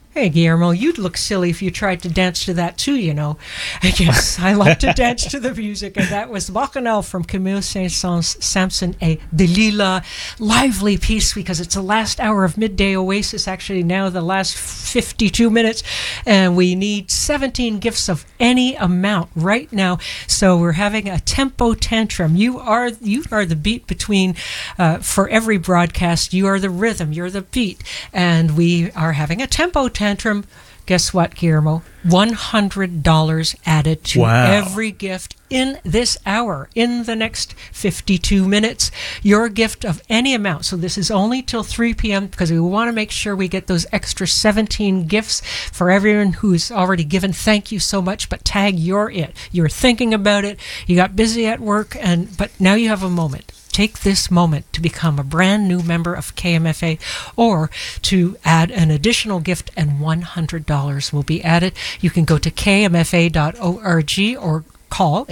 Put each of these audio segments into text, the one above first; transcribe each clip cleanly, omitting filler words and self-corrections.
Hey, Guillermo, you'd look silly if you tried to dance to that too, you know. Yes, I like to dance to the music, and that was Bacchanal from Camille Saint-Saëns' Samson et Delilah. Lively piece because it's the last hour of Midday Oasis, actually now the last 52 minutes, and we need 17 gifts of any amount right now. So we're having a tempo tantrum. You are the beat between, for every broadcast, you are the rhythm, you're the beat, and we are having a tempo tantrum. Guess what, Guillermo? $100 added to every gift in this hour, in the next 52 minutes. Your gift of any amount. So this is only till 3 p.m. because we want to make sure we get those extra 17 gifts for everyone who's already given. Thank you so much, but tag you're it. You're thinking about it. You got busy at work, but now you have a moment. Take this moment to become a brand new member of KMFA or to add an additional gift, and $100 will be added. You can go to kmfa.org or call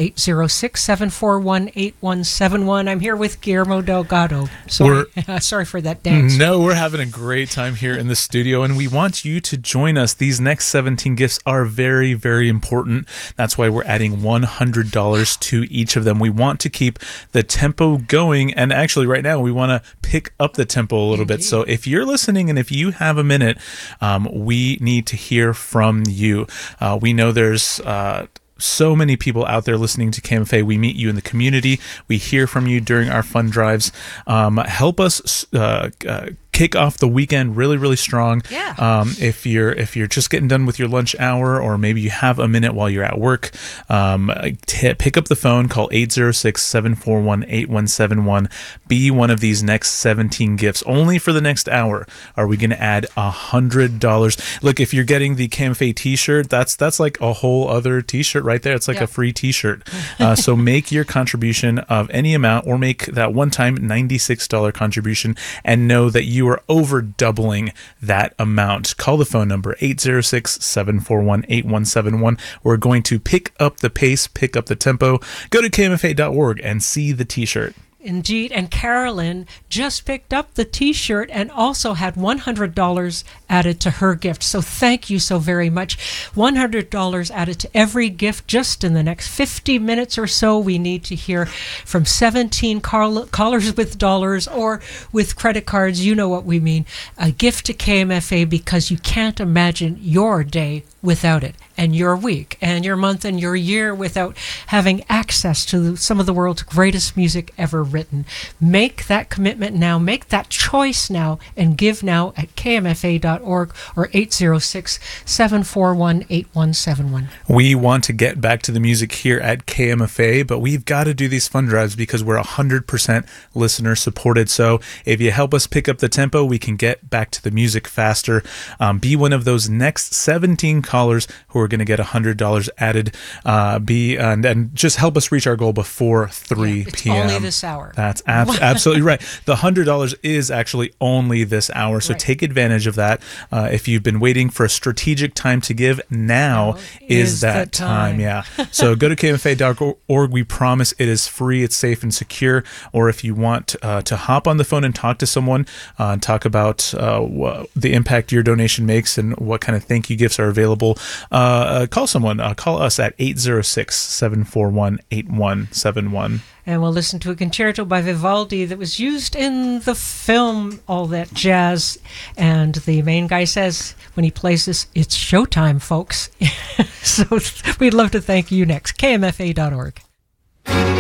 806-741-8171. I'm here with Guillermo Delgado. Sorry for that dance. No, we're having a great time here in the studio, and we want you to join us. These next 17 gifts are very, very important. That's why we're adding $100 to each of them. We want to keep the tempo going, and actually right now we want to pick up the tempo a little bit. So if you're listening and if you have a minute, we need to hear from you. We know there's so many people out there listening to KMFA. We meet you in the community. We hear from you during our fund drives. Help us kick off the weekend really, really strong. Yeah. If you're just getting done with your lunch hour, or maybe you have a minute while you're at work, pick up the phone, call 806-741-8171. Be one of these next 17 gifts. Only for the next hour are we going to add $100. Look, if you're getting the KMFA t-shirt, that's like a whole other t-shirt right there. It's like a free t-shirt. So make your contribution of any amount, or make that one-time $96 contribution, and know that you are over doubling that amount. Call the phone number 806-741-8171. We're going to pick up the pace, pick up the tempo. Go to kmfa.org and see the t-shirt. Indeed, and Carolyn just picked up the t-shirt and also had $100 added to her gift. So thank you so very much. $100 added to every gift just in the next 50 minutes or so. We need to hear from 17 callers with dollars or with credit cards. You know what we mean. A gift to KMFA, because you can't imagine your day without it, and your week and your month and your year without having access to some of the world's greatest music ever written. Make that commitment now, make that choice now, and give now at kmfa.org or 806-741-8171. We want to get back to the music here at KMFA, but we've got to do these fund drives because we're 100% listener supported. So if you help us pick up the tempo, we can get back to the music faster. Be one of those next 17 callers who are going to get $100 added. And just help us reach our goal before 3 p.m. Only this hour. That's absolutely right. The $100 is actually only this hour, so take advantage of that. If you've been waiting for a strategic time to give, now is that time. Yeah. So go to kmfa.org. We promise it is free, it's safe and secure. Or if you want to hop on the phone and talk to someone, talk about the impact your donation makes and what kind of thank you gifts are available, call someone. Call us at 806-741-8171. And we'll listen to a concerto by Vivaldi that was used in the film All That Jazz. And the main guy says when he plays this, it's showtime, folks. So we'd love to thank you next. KMFA.org.